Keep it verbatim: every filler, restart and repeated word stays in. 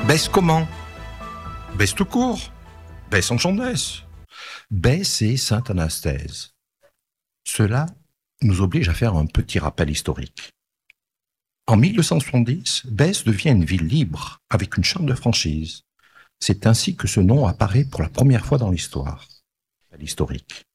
Besse comment? Besse tout court. Besse en Chandès. Besse et Sainte-Anastaise. Cela nous oblige à faire un petit rappel historique. En mille deux cent soixante-dix, Besse devient une ville libre avec une charte de franchise. C'est ainsi que ce nom apparaît pour la première fois dans l'histoire. L'historique.